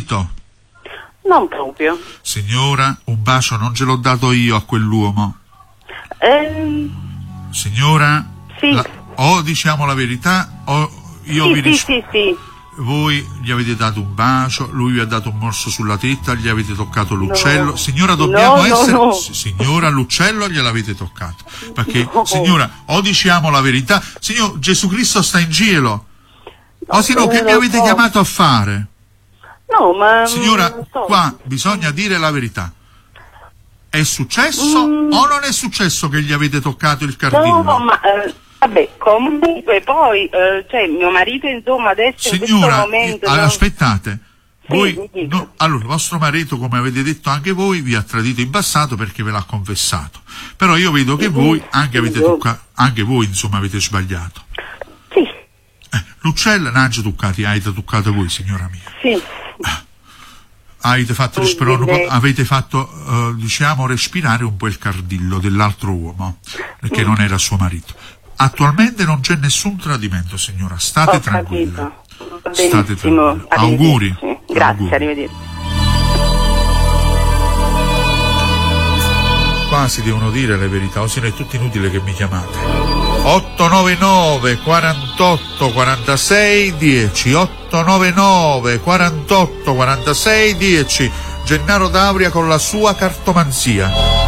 marito? Non proprio. Signora, un bacio non ce l'ho dato io a quell'uomo. Signora, Sì. o diciamo la verità o io vi rispondo. Sì. Voi gli avete dato un bacio, lui vi ha dato un morso sulla tetta, gli avete toccato l'uccello. No. Signora, dobbiamo essere... No. Signora, l'uccello gliel'avete toccato. Perché, signora, o diciamo la verità, signor, Gesù Cristo sta in cielo. O se no, che mi avete chiamato a fare? No, ma... Signora, qua bisogna dire la verità. È successo o non è successo che gli avete toccato il cardillo? No, ma... vabbè, comunque poi, cioè, mio marito, insomma, adesso signora, in questo momento... aspettate. Voi, Sì, allora, vostro marito, come avete detto anche voi, vi ha tradito in passato perché ve l'ha confessato. Però io vedo che voi anche avete toccato, anche voi, insomma, avete sbagliato. Sì. L'uccello non ha avete toccato voi, signora mia. Sì. Avete fatto, diciamo, respirare un po' il cardillo dell'altro uomo, perché non era suo marito. Attualmente non c'è nessun tradimento, signora, state tranquilla. State tranquilla. Auguri. Grazie, auguri. arrivederci. Qua si devono dire le verità, o se no è tutto inutile che mi chiamate. 899 48 46 10 899 48 46 10. Gennaro D'Auria con la sua cartomanzia.